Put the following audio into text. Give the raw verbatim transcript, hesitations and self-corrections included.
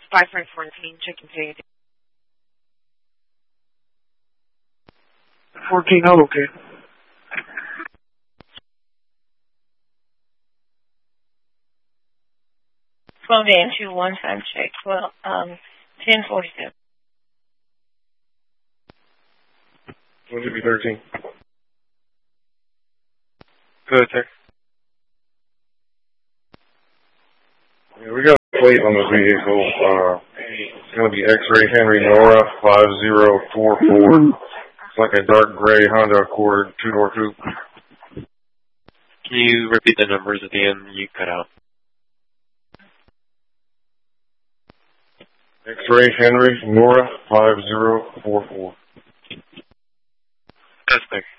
five five fourteen, chicken pig. fourteen, oh, okay. twelve and two, one time check. Well, um, ten forty-seven. What should be thirteen? Good, sir. Yeah, we got a plate on the vehicle. Uh, it's going to be X-ray Henry Nora five zero four four. It's like a dark gray Honda Accord two-door coupe. Can you repeat the numbers at the end? You cut out. X-ray Henry Nora five zero four four. That's there.